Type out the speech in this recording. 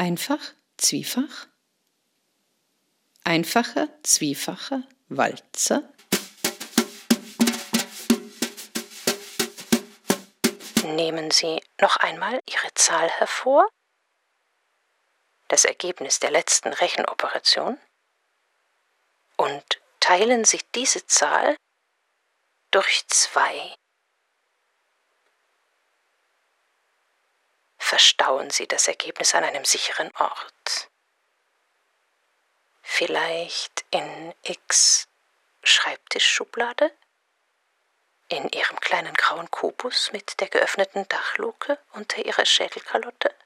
Einfach, Zwiefach, einfacher, zwiefacher Walzer. Nehmen Sie noch einmal Ihre Zahl hervor, das Ergebnis der letzten Rechenoperation, und teilen Sie diese Zahl durch 2. Verstauen Sie das Ergebnis an einem sicheren Ort. Vielleicht in X Schreibtischschublade? In Ihrem kleinen grauen Kubus mit der geöffneten Dachluke unter Ihrer Schädelkalotte?